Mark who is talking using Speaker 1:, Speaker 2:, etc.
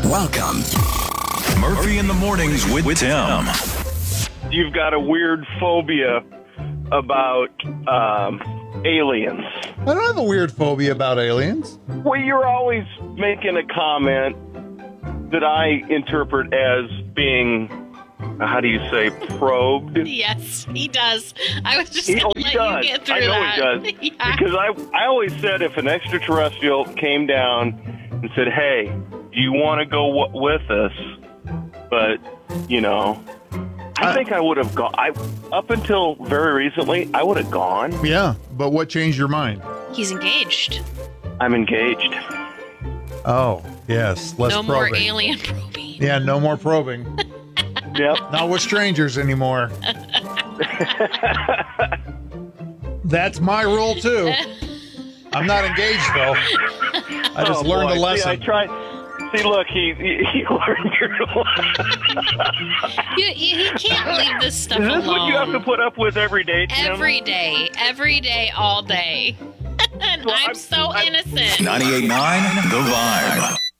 Speaker 1: Welcome. Murphy in the Mornings with Tim.
Speaker 2: You've got a weird phobia about aliens.
Speaker 3: I don't have a weird phobia about aliens.
Speaker 2: Well, you're always making a comment that I interpret as being, how do you say, probed?
Speaker 4: Yes, he does. I was just going to let you get through
Speaker 2: I know
Speaker 4: that.
Speaker 2: he does.
Speaker 4: Yeah.
Speaker 2: Because I always said if an extraterrestrial came down and said, hey, do you want to go with us? But, I think I would have gone. Up until very recently, I would have gone.
Speaker 3: Yeah, but what changed your mind?
Speaker 4: He's engaged.
Speaker 2: I'm engaged.
Speaker 3: Oh, yes. Less
Speaker 4: No
Speaker 3: probing.
Speaker 4: more alien probing.
Speaker 3: Yeah, no more probing.
Speaker 2: Yep.
Speaker 3: Not with strangers anymore. That's my rule, too. I'm not engaged, though. I just learned a lesson.
Speaker 2: See, I tried. See, look, he learned your lesson.
Speaker 4: He can't leave this stuff
Speaker 2: Is this
Speaker 4: alone.
Speaker 2: what you have to put up with every day, Tim?
Speaker 4: Every day, all day. And I'm so innocent.
Speaker 1: 98.9 The Vibe.